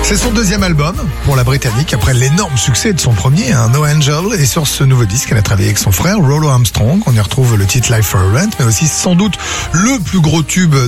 C'est son deuxième album pour la Britannique, après l'énorme succès de son premier, No Angel. Et sur ce nouveau disque, elle a travaillé avec son frère, Rollo Armstrong. On y retrouve le titre Life for a Rent, mais aussi sans doute le plus gros tube